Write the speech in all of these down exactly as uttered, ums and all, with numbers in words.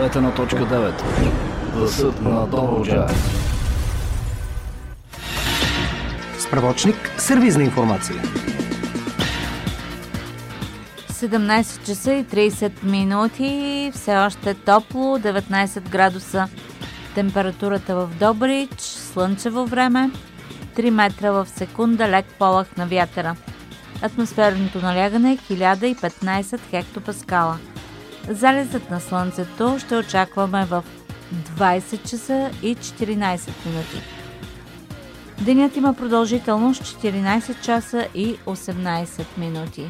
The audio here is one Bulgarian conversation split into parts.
Гледате на точка девет. Гласът на Добруджа. Справочник, сервизна информация. седемнайсет часа и трийсет минути, все още топло, деветнайсет градуса температурата в Добрич, слънчево време, три метра в секунда, лек полъх на вятъра. Атмосферното налягане е хиляда и петнайсет хектопаскала. Залезът на слънцето ще очакваме в двайсет часа и четиринайсет минути. Денят има продължителност четиринайсет часа и осемнайсет минути.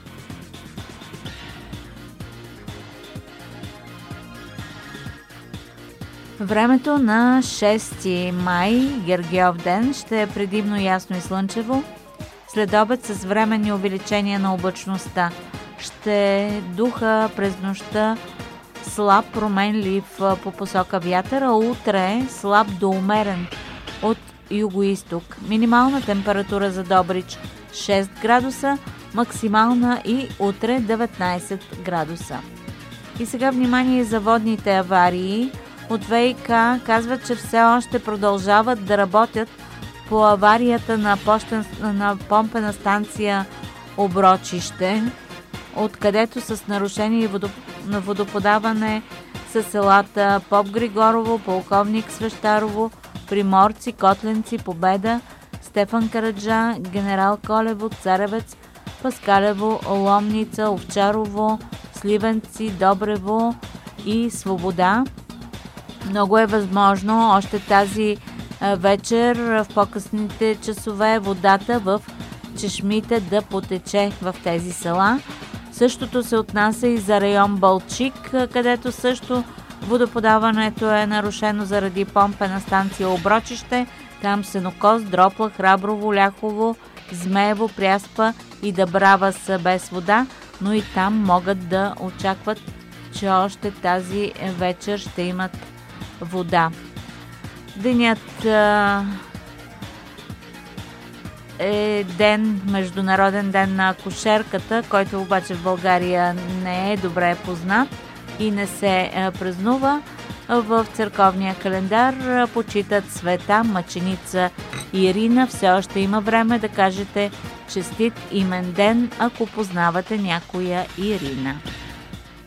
Времето на шести май, Гергьов ден, ще е предимно ясно и слънчево, след обед с временни увеличения на облачността. Ще духа през нощта слаб променлив по посока вятър, а утре слаб до умерен от юго-исток. Минимална температура за Добрич шест градуса, максимална и утре деветнайсет градуса. И сега внимание за водните аварии. От ВиК казват, че все още продължават да работят по аварията на, пощен, на помпена станция Оброчище, откъдето с нарушение на водоподаване са селата Поп Григорово, Полковник Свещарово, Приморци, Котленци, Победа, Стефан Караджа, Генерал Колево, Царевец, Паскалево, Ломница, Овчарово, Сливенци, Добрево и Свобода. Много е възможно още тази вечер в по-късните часове водата в чешмите да потече в тези села. Същото се отнася и за район Балчик, където също водоподаването е нарушено заради помпена станция Оброчище. Там Сенокос, Дропла, Храброво, Ляхово, Змеево, Пряспа и Дъбрава са без вода, но и там могат да очакват, че още тази вечер ще имат вода. Денят а, е ден, международен ден на акушерката, който обаче в България не е добре познат и не се а, празнува. В църковния календар а, почитат света мъченица Ирина. Все още има време да кажете честит имен ден, ако познавате някоя Ирина.